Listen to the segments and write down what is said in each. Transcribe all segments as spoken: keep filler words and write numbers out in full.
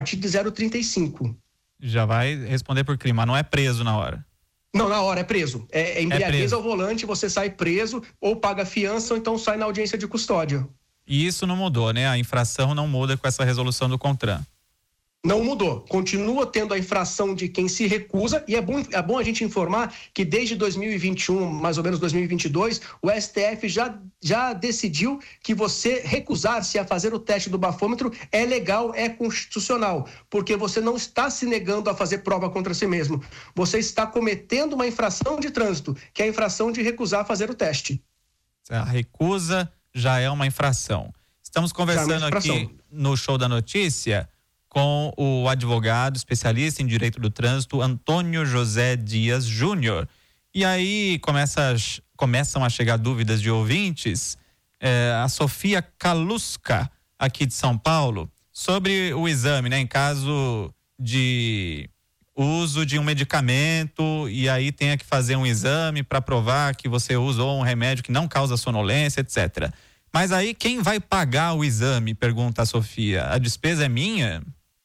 partir de zero vírgula trinta e cinco. Já vai responder por crime, mas não é preso na hora. Não, na hora é preso. É, é embriaguez é ao volante, você sai preso ou paga fiança ou então sai na audiência de custódia. E isso não mudou, né? A infração não muda com essa resolução do CONTRAN. Não mudou. Continua tendo a infração de quem se recusa, e é bom, é bom a gente informar que desde dois mil e vinte e um, mais ou menos dois mil e vinte e dois, o S T F já, já decidiu que você recusar-se a fazer o teste do bafômetro é legal, é constitucional, porque você não está se negando a fazer prova contra si mesmo. Você está cometendo uma infração de trânsito, que é a infração de recusar fazer o teste. A recusa já é uma infração. Estamos conversando é uma infração. aqui no Show da Notícia com o advogado especialista em direito do trânsito, Antônio José Dias Júnior. E aí começa, começam a chegar dúvidas de ouvintes. É, a Sofia Kaluska, aqui de São Paulo, sobre o exame, né? Em caso de uso de um medicamento e aí tenha que fazer um exame para provar que você usou um remédio que não causa sonolência, etcétera. Mas aí quem vai pagar o exame? Pergunta a Sofia. A despesa é minha?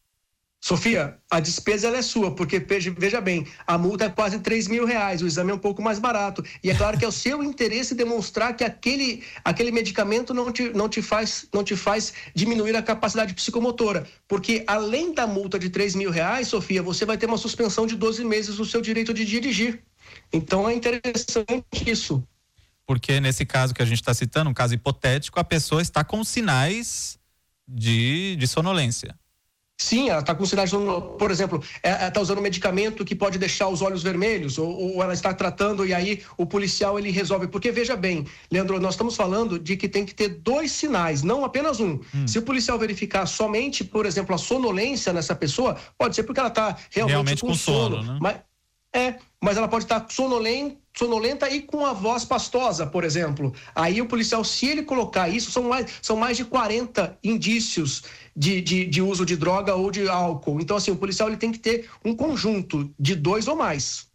Sofia, a despesa ela é sua, porque veja bem, a multa é quase três mil reais, o exame é um pouco mais barato. E é claro que é o seu interesse demonstrar que aquele, aquele medicamento não te, não, te faz, não te faz diminuir a capacidade psicomotora. Porque além da multa de três mil reais, Sofia, você vai ter uma suspensão de doze meses do seu direito de dirigir. Então é interessante isso. Porque nesse caso que a gente está citando, um caso hipotético, a pessoa está com sinais de, de sonolência. Sim, ela está com sinais, por exemplo, ela está usando um medicamento que pode deixar os olhos vermelhos, ou, ou ela está tratando e aí o policial ele resolve. Porque veja bem, Leandro, nós estamos falando de que tem que ter dois sinais, não apenas um. Hum. Se o policial verificar somente, por exemplo, a sonolência nessa pessoa, pode ser porque ela está realmente, realmente com, com sono, sono né? Mas, é, mas ela pode estar sonolenta, sonolenta e com a voz pastosa, por exemplo. Aí o policial, se ele colocar isso, são mais, são mais de quarenta indícios de, de, de uso de droga ou de álcool. Então, assim, o policial ele tem que ter um conjunto de dois ou mais.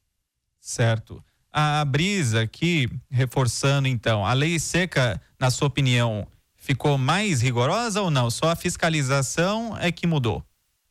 Certo. A brisa aqui, reforçando então, a lei seca, na sua opinião, ficou mais rigorosa ou não? Só a fiscalização é que mudou?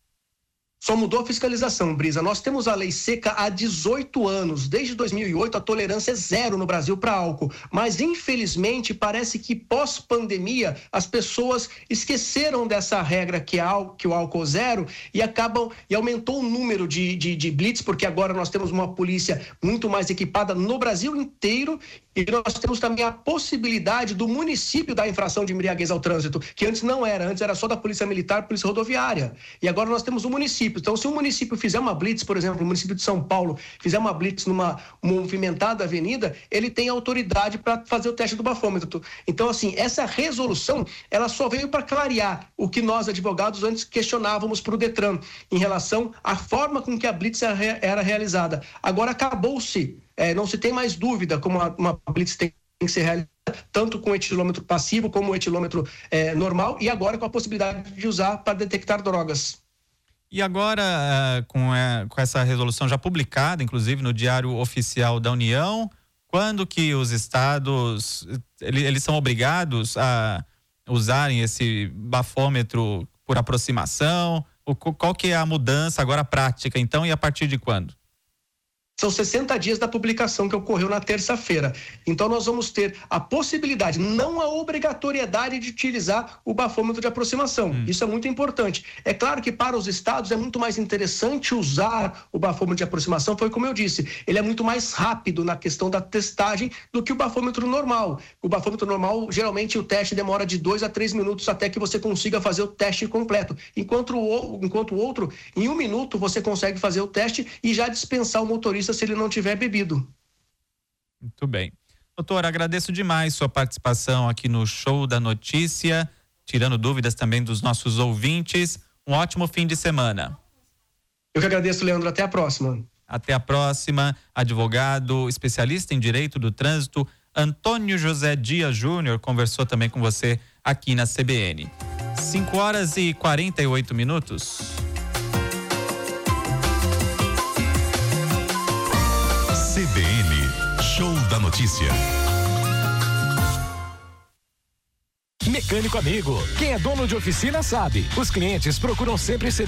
Só mudou a fiscalização, Brisa. Nós temos a lei seca há dezoito anos. Desde dois mil e oito, a tolerância é zero no Brasil para álcool. Mas, infelizmente, parece que pós-pandemia, as pessoas esqueceram dessa regra que, é, que o álcool zero e acabam e aumentou o número de, de, de blitz, porque agora nós temos uma polícia muito mais equipada no Brasil inteiro e nós temos também a possibilidade do município da infração de embriaguez ao trânsito, que antes não era. Antes era só da Polícia Militar, Polícia Rodoviária. E agora nós temos o município. Então, se o município fizer uma blitz, por exemplo, o município de São Paulo fizer uma blitz numa movimentada avenida, ele tem autoridade para fazer o teste do bafômetro. Então, assim, essa resolução, ela só veio para clarear o que nós, advogados, antes questionávamos para o Detran, em relação à forma com que a blitz era realizada. Agora acabou-se, é, não se tem mais dúvida como uma, uma blitz tem que ser realizada, tanto com o etilômetro passivo como o etilômetro é, normal, e agora com a possibilidade de usar para detectar drogas. E agora, com, com essa resolução já publicada, inclusive no Diário Oficial da União, quando que os estados, eles são obrigados a usarem esse bafômetro por aproximação? Qual que é a mudança agora prática, então, e a partir de quando? São sessenta dias da publicação que ocorreu na terça-feira. Então nós vamos ter a possibilidade, não a obrigatoriedade de utilizar o bafômetro de aproximação. Hum. Isso é muito importante. É claro que para os estados é muito mais interessante usar o bafômetro de aproximação, foi como eu disse, ele é muito mais rápido na questão da testagem do que o bafômetro normal. O bafômetro normal, geralmente o teste demora de dois a três minutos até que você consiga fazer o teste completo. Enquanto o, enquanto o outro, em um minuto você consegue fazer o teste e já dispensar o motorista se ele não tiver bebido. Muito bem. Doutor, agradeço demais sua participação aqui no Show da Notícia, tirando dúvidas também dos nossos ouvintes. Um ótimo fim de semana. Eu que agradeço, Leandro. Até a próxima. Até a próxima. Advogado especialista em direito do trânsito, Antônio José Dias Júnior, conversou também com você aqui na C B N. cinco horas e quarenta e oito minutos. C B N, Show da Notícia. Mecânico amigo, quem é dono de oficina sabe, os clientes procuram sempre ser